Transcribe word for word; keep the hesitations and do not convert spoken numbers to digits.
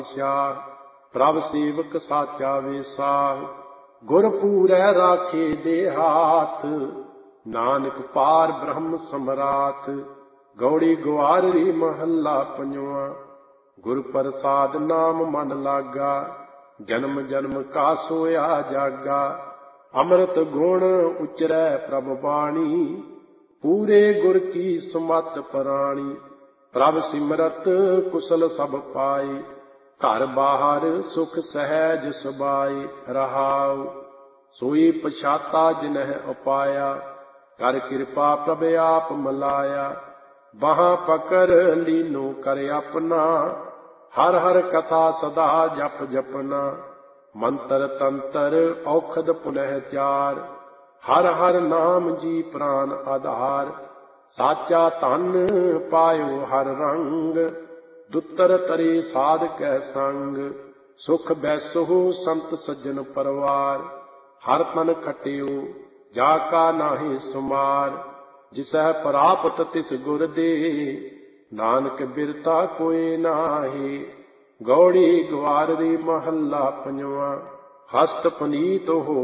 ਪ੍ਰਭ ਸੇਵਕ ਸਾਚਾ ਵੇਸਾ। ਗੁਰ ਪੂਰੈ ਰਾਖੇ ਦੇ ਹਾਥ, ਨਾਨਕ ਪਾਰ ਬ੍ਰਹਮ ਸਮਰਾਥ। ਗੌੜੀ ਗੁਆਰਰੀ ਮਹੱਲਾ ਪੰਜਵਾਂ। ਗੁਰ ਪ੍ਰਸਾਦ ਨਾਮ ਮਨ ਲਾਗਾ, ਜਨਮ ਜਨਮ ਕਾ ਸੋਇਆ ਜਾਗਾ। ਅੰਮ੍ਰਿਤ ਗੁਣ ਉਚਰੈ ਪ੍ਰਭ ਬਾਣੀ, ਪੂਰੇ ਗੁਰ ਕੀ ਸੁਮਤ ਪ੍ਰਾਣੀ। ਪ੍ਰਭ ਸਿਮਰਤ ਕੁਸਲ ਸਭ ਪਾਏ, ਘਰ ਬਾਹਰ ਸੁਖ ਸਹਿਜ ਸੁਭਾਏ। ਰਹਾਉ ਸੋਈ ਪਛਾਤਾ ਜਿਨਹਿ ਉਪਾਇਆ, ਕਰ ਕਿਰਪਾ ਪ੍ਰਭ ਆਪ ਮਲਾਇਆ। ਬਾਹਾਂ ਪਕੜ ਲੀਨੋ ਕਰ ਆਪਣਾ, ਹਰ ਹਰ ਕਥਾ ਸਦਾ ਜਪ ਜਪਨਾ। ਮੰਤਰ ਤੰਤਰ ਔਖਦ ਪੁਨਹ ਚਾਰ, ਹਰ ਹਰ ਨਾਮ ਜੀ ਪ੍ਰਾਨ ਆਧਾਰ। ਸਾਚਾ ਧਨ ਪਾਇਓ ਹਰ ਰੰਗ, ਦੁੱਤਰ ਤਰੇ ਸਾਧ ਕੈ ਸੰਗ। ਸੁਖ ਬੈਸਹੁ ਸੰਤ ਸੱਜਣ ਪਰਵਾਰ, ਹਰ ਤਨ ਖਟਿਓ ਜਾ ਕਾ ਨਾਹੀ ਸੁਮਾਰ। ਜਿਸਹਿ ਪ੍ਰਾਪਤ ਤਿਸ ਗੁਰ ਦੇ, ਨਾਨਕ ਬਿਰਤਾ ਕੋਇ ਨਾਹੀ। ਗੌੜੀ ਗੁਆਰਰੀ ਮਹੱਲਾ ਪੰਜਵਾਂ। ਹਸਤ ਪੁਨੀਤ ਹੋ